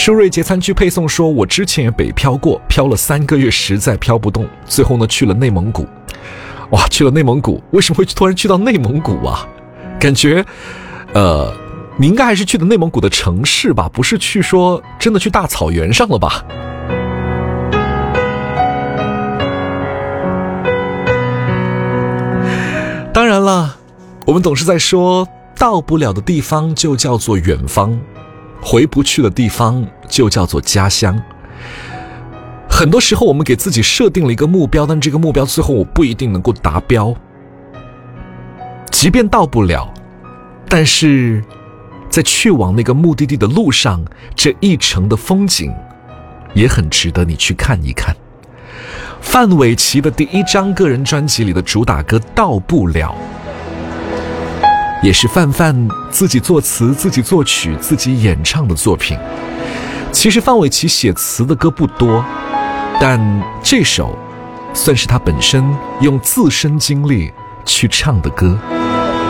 舒瑞节餐区配送说，我之前也北漂过，漂了3个月，实在漂不动，最后呢去了内蒙古。哇，去了内蒙古，为什么会突然去到内蒙古啊？感觉你应该还是去的内蒙古的城市吧，不是去说真的去大草原上了吧？当然了，我们总是在说，到不了的地方就叫做远方，回不去的地方就叫做家乡。很多时候我们给自己设定了一个目标，但这个目标最后我不一定能够达标。即便到不了，但是在去往那个目的地的路上，这一程的风景也很值得你去看一看。范玮琪的第1张个人专辑里的主打歌《到不了》，也是范范自己作词、自己作曲、自己演唱的作品。其实范玮琪写词的歌不多，但这首算是他本身用自身经历去唱的歌。